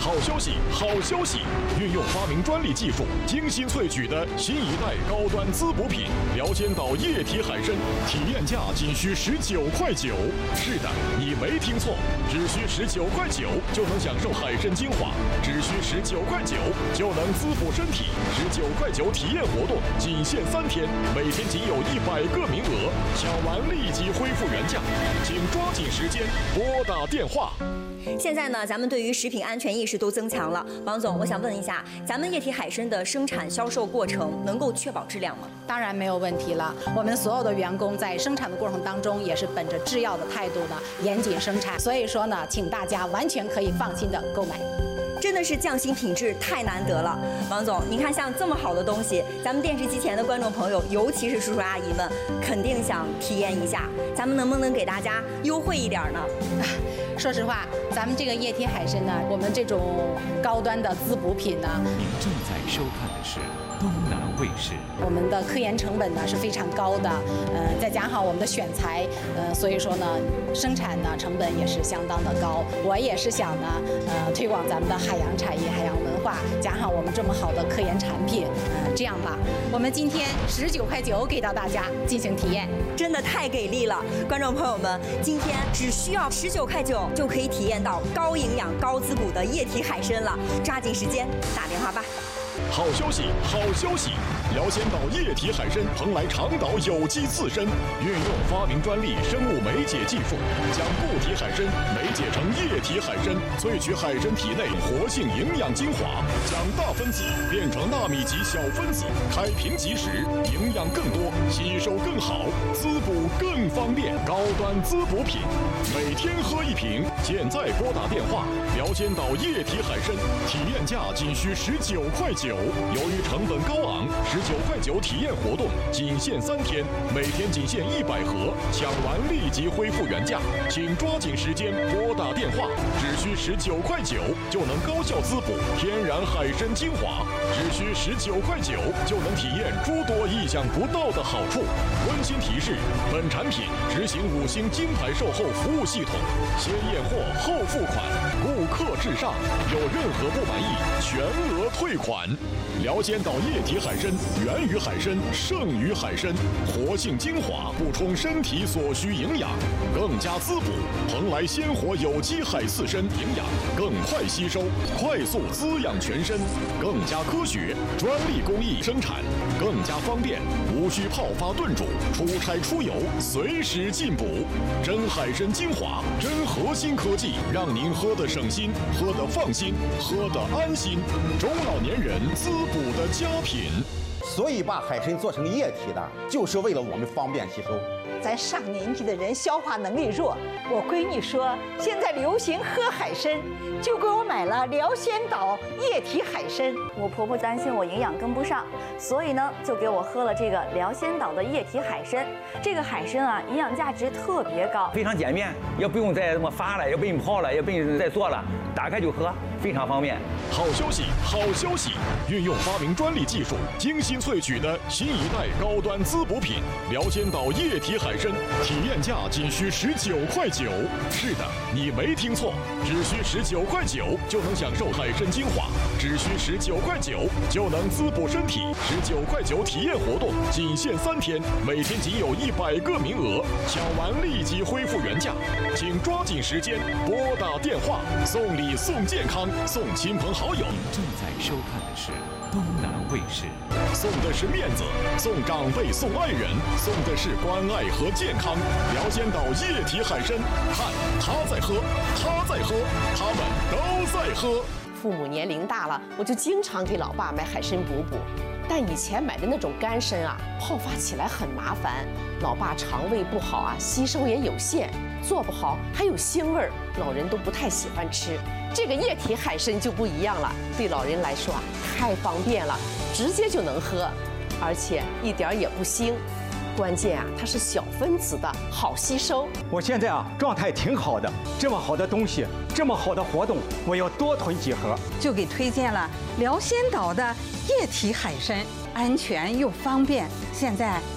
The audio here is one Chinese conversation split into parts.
好消息，好消息！运用发明专利技术，精心萃取的新一代高端滋补品辽仙岛液体海参，体验价仅需19.9块。是的，你没听错，只需19.9块就能享受海参精华，只需19.9块就能滋补身体。19.9块体验活动仅限3天，每天仅有100个名额，抢完立即恢复原价，请抓紧时间拨打电话。 现在呢，咱们对于食品安全意识都增强了。王总，我想问一下，咱们液体海参的生产销售过程能够确保质量吗？ 当然没有问题了。我们所有的员工在生产的过程当中，也是本着制药的态度呢，严谨生产。所以说呢，请大家完全可以放心的购买。 真的是匠心品质太难得了，王总，你看像这么好的东西，咱们电视机前的观众朋友，尤其是叔叔阿姨们，肯定想体验一下。咱们能不能给大家优惠一点呢？ 说实话，咱们这个液体海参呢，我们这种高端的滋补品呢， 您正在收看的是东南卫视。 我们的科研成本呢是非常高的，再加上我们的选材，所以说呢，生产呢成本也是相当的高。我也是想呢，推广咱们的海洋产业、海洋文化，加上我们这么好的科研产品，这样吧，我们今天19.9块给到大家进行体验， 真的太给力了！观众朋友们，今天只需要19.9块就可以体验到高营养、高滋补的液体海参了，抓紧时间打电话吧。 好消息，好消息！辽仙岛液体海参蓬莱长岛有机刺身，运用发明专利生物酶解技术，将固体海参酶解成液体海参，萃取海参体内活性营养精华，将大分子变成纳米级小分子，开瓶即食，营养更多，吸收更好，滋补更方便。高端滋补品，每天喝1瓶。现在拨打电话，辽仙岛液体海参体验价仅需19.9块。由于成本高昂，19.9块体验活动仅限3天，每天仅限100盒，抢完立即恢复原价，请抓紧时间拨打电话，只需19.9块就能高效滋补天然海参精华，只需19.9块就能体验诸多意想不到的好处。温馨提示：本产品执行5星金牌售后服务系统，先验货后付款，顾客至上，有任何不满意全额退款。辽仙岛液体海参源于海参，胜于海参，活性精华补充身体所需营养，更加滋补。蓬莱鲜活有机海刺参营养更快吸收，快速滋养全身，更加科学，专利工艺生产，更加方便，无需泡发炖煮，出差出游随时进补。真海参精华，真核心科技，让您喝得省心，喝得放心，喝得安心。中老年人滋补的佳品。 所以把海参做成液体的，就是为了我们方便吸收。 咱上年纪的人消化能力弱，我闺女说现在流行喝海参，就给我买了辽仙岛液体海参。 我婆婆担心我营养跟不上，所以呢就给我喝了这个辽仙岛的液体海参。这个海参啊，营养价值特别高， 非常简便，也不用再这么发了，也不用泡了，也不用再做了，打开就喝，非常方便。 好消息，好消息！运用发明专利技术，精心萃取的新一代高端滋补品辽仙岛液体海参，体验价仅需19.9块。是的，你没听错，只需19.9块就能享受海参精华，只需19.9块就能滋补身体。19.9块体验活动仅限3天，每天仅有100个名额，抢完立即恢复原价，请抓紧时间拨打电话，送礼送健康，送亲朋好友。 您正在收看的是东南卫视。 送的是面子，送长辈，送爱人，送的是关爱和健康。辽仙岛液体海参，看他在喝，他在喝，他们都在喝。 父母年龄大了，我就经常给老爸买海参补补。但以前买的那种干参啊，泡发起来很麻烦，老爸肠胃不好啊，吸收也有限，做不好还有腥味儿，老人都不太喜欢吃。这个液体海参就不一样了，对老人来说啊，太方便了，直接就能喝，而且一点也不腥。关键啊，它是小分子的，好吸收。 我现在啊状态挺好的，这么好的东西，这么好的活动，我要多囤几盒。 就给推荐了辽仙岛的液体海参，安全又方便。现在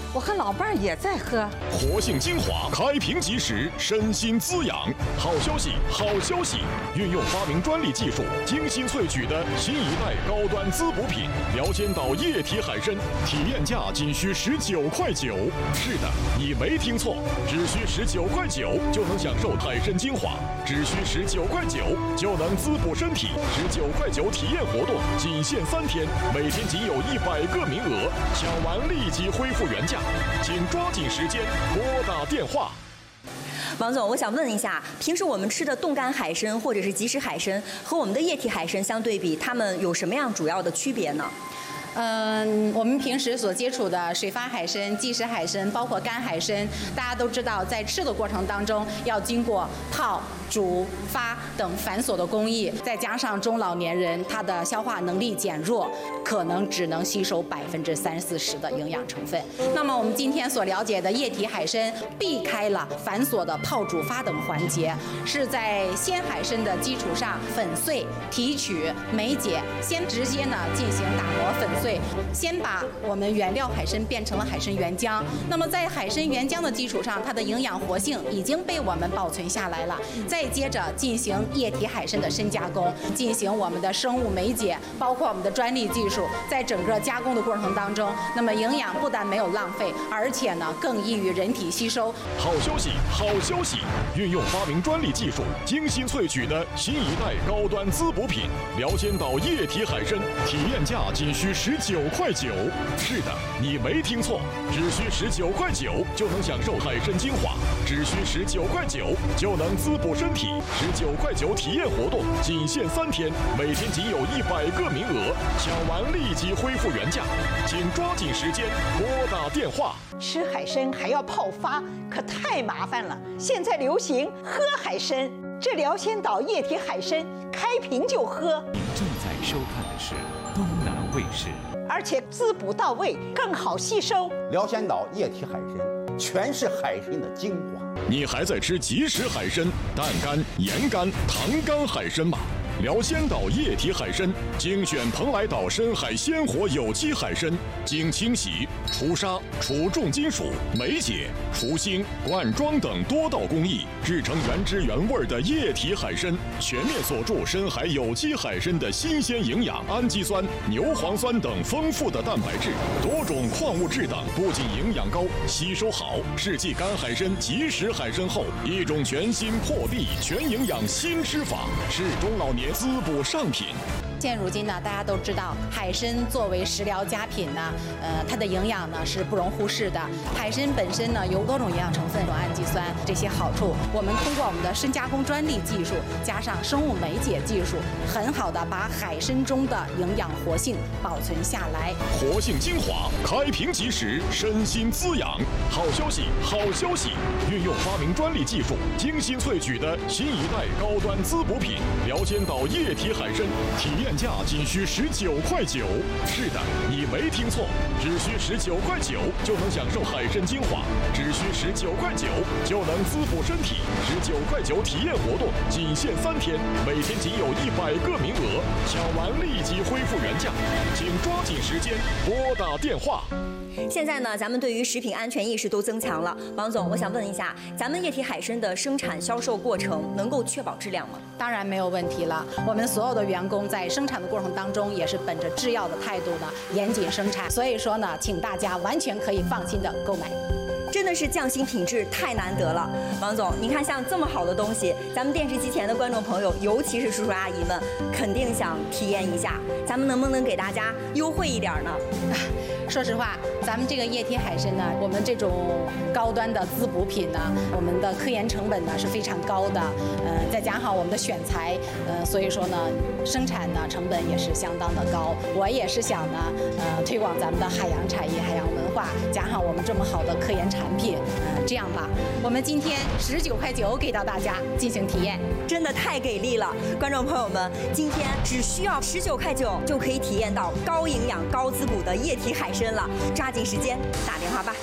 我和老伴儿也在喝。 活性精华，开瓶即食，身心滋养。好消息，好消息！运用发明专利技术，精心萃取的新一代高端滋补品辽仙岛液体海参，体验价仅需19.9块。是的，你没听错，只需19.9块就能享受海参精华，只需19.9块就能滋补身体。19.9块体验活动仅限3天，每天仅有100个名额，抢完立即恢复原价，请抓紧时间拨打电话。 王总，我想问一下，平时我们吃的冻干海参或者是即食海参和我们的液体海参相对比，它们有什么样主要的区别呢？ 我们平时所接触的水发海参、即食海参，包括干海参，大家都知道，在吃的过程当中要经过泡、煮、发等繁琐的工艺，再加上中老年人他的消化能力减弱，可能只能吸收30-40%的营养成分。那么我们今天所了解的液体海参，避开了繁琐的泡、煮、发等环节，是在鲜海参的基础上粉碎、提取、梅解，先直接呢进行打磨粉碎。先把我们原料海参变成了海参原浆，那么在海参原浆的基础上，它的营养活性已经被我们保存下来了。再接着进行液体海参的深加工，进行我们的生物梅解，包括我们的专利技术，在整个加工的过程当中，那么营养不但没有浪费，而且呢更易于人体吸收。 好消息，好消息！运用发明专利技术，精心萃取的新一代高端滋补品辽仙岛液体海参，体验价仅需19.9块。是的，你没听错，只需19.9块就能享受海参精华，只需19.9块就能滋补身体。19.9块体验活动仅限3天，每天仅有100个名额，抢完立即恢复原价，请抓紧时间拨打电话。 吃海参还要泡发，可太麻烦了。现在流行喝海参，这辽仙岛液体海参开瓶就喝。 您正在收看的是东南卫视， 而且滋补到位，更好吸收。 辽仙岛液体海参全是海参的精华。 你还在吃即食海参、淡干、盐干、糖干海参吗？辽仙岛液体海参精选蓬莱岛深海鲜活有机海参，经清洗、除沙、除重金属、梅解、除腥、灌装等多道工艺，制成原汁原味的液体海参，全面锁住深海有机海参的新鲜营养，氨基酸、牛磺酸等丰富的蛋白质，多种矿物质等，不仅营养高、吸收好，是继干海参、即食海参后一种全新破壁全营养新吃法，是中老年滋补上品。 现如今呢，大家都知道海参作为食疗佳品呢，它的营养呢是不容忽视的。海参本身呢有多种营养成分，有氨基酸这些好处。我们通过我们的深加工专利技术，加上生物梅解技术，很好的把海参中的营养活性保存下来。 活性精华，开瓶即食，身心滋养。好消息，好消息！运用发明专利技术，精心萃取的新一代高端滋补品辽仙岛液体海参，体验价仅需19.9块。是的，你没听错，只需19.9块就能享受海参精华，只需19.9块就能滋补身体。19.9块体验活动仅限3天，每天仅有100个名额，抢完立即恢复原价，请抓紧时间拨打电话。 现在呢，咱们对于食品安全意识都增强了。王总，我想问一下，咱们液体海参的生产销售过程能够确保质量吗？ 当然没有问题了。我们所有的员工在生产的过程当中，也是本着制药的态度呢，严谨生产。所以说呢，请大家完全可以放心的购买。 真的是匠心品质太难得了，王总，您看像这么好的东西，咱们电视机前的观众朋友，尤其是叔叔阿姨们，肯定想体验一下。咱们能不能给大家优惠一点呢？ 说实话，咱们这个液体海参呢，我们这种高端的滋补品呢，我们的科研成本呢是非常高的，再加上我们的选材，所以说呢，生产呢成本也是相当的高。我也是想呢，推广咱们的海洋产业、海洋文化，加上我们这么好的科研产品，这样吧，我们今天19.9块给到大家进行体验， 真的太给力了！观众朋友们，今天只需要19.9块就可以体验到高营养、高滋补的液体海参了，抓紧时间打电话吧。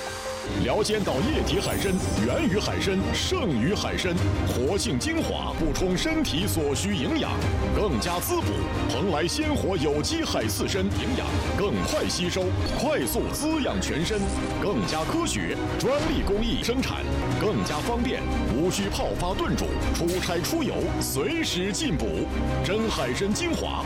辽鲜岛液体海参源于海参，胜于海参，活性精华，补充身体所需营养，更加滋补。蓬莱鲜活有机海刺参营养更快吸收，快速滋养全身，更加科学，专利工艺生产，更加方便，无需泡发炖煮，出差出游随时进补。真海参精华